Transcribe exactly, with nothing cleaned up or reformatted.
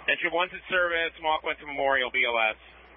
Entry one's in service, Mach one to Memorial, B L S.